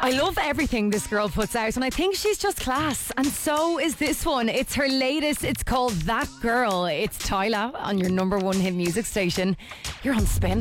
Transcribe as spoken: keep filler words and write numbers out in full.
I love everything this girl puts out, and I think she's just class. And so is this one. It's her latest. It's called That Girl. It's Tyla on your number one hit music station. You're on Spin.